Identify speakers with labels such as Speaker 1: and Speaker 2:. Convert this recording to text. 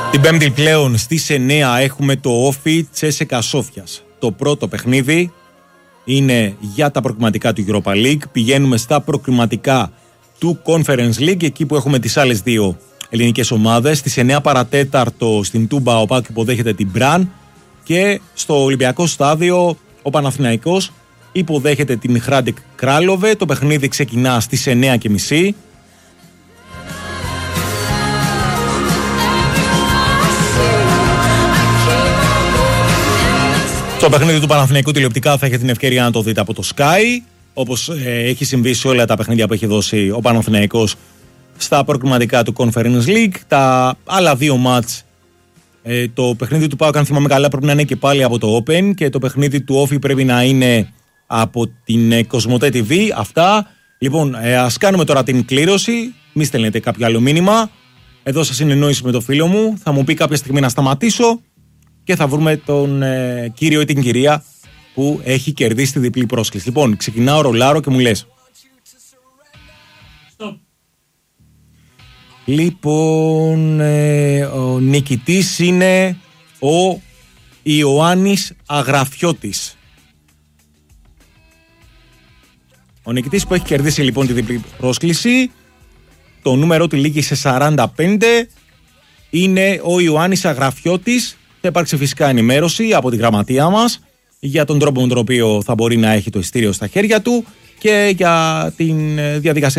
Speaker 1: Την Πέμπτη πλέον στις 9 έχουμε το Όφι Τσέσεκα Σόφιας. Το πρώτο παιχνίδι είναι για τα προκριματικά του Europa League. Πηγαίνουμε στα προκριματικά του Conference League, εκεί που έχουμε τις άλλες δύο ελληνικές ομάδες. Στις 9 παρατέταρτο στην Τούμπα ο ΠΑΟΚ υποδέχεται την Μπραν και στο Ολυμπιακό Στάδιο ο Παναθηναϊκός υποδέχεται την Hrádek Králové. Το παιχνίδι ξεκινά στις 9:30. Το παιχνίδι του Παναθηναϊκού τηλεοπτικά θα έχετε την ευκαιρία να το δείτε από το Sky, όπως έχει συμβεί σε όλα τα παιχνίδια που έχει δώσει ο Παναθηναϊκός στα προκριματικά του Conference League. Τα άλλα δύο μάτς, το παιχνίδι του ΠΑΟΚ, αν θυμάμαι καλά, πρέπει να είναι και πάλι από το Open, και το παιχνίδι του Όφι πρέπει να είναι από την Κοσμοτέ TV. Αυτά. Λοιπόν, ας κάνουμε τώρα την κλήρωση. Μη στέλνετε κάποιο άλλο μήνυμα. Εδώ σας συνεννόηση με το φίλο μου. Θα μου πει κάποια στιγμή να σταματήσω και θα βρούμε τον κύριο ή την κυρία που έχει κερδίσει τη διπλή πρόσκληση. Λοιπόν, ξεκινάω, ρολάρω και μου λες. Stop. Λοιπόν, ο νικητής είναι ο Ιωάννης Αγραφιώτης. Ο νικητής που έχει κερδίσει λοιπόν τη διπλή πρόσκληση, το νούμερο του λήγει σε 45, είναι ο Ιωάννης Αγραφιώτης. Θα υπάρξει φυσικά ενημέρωση από τη γραμματεία μας για τον τρόπο με τον οποίο θα μπορεί να έχει το ειστήριο στα χέρια του και για την διαδικασία